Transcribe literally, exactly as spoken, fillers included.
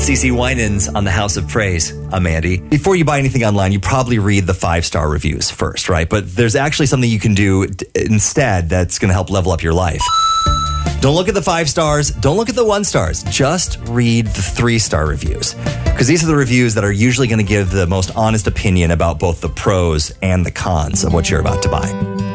CeCe Winans on the House of Praise. I'm Andy. Before you buy anything online, you probably read the five-star reviews first, right? But there's actually something you can do d- instead that's going to help level up your life. Don't look at the five stars. Don't look at the one stars. Just read the three-star reviews. Because these are the reviews that are usually going to give the most honest opinion about both the pros and the cons of what you're about to buy.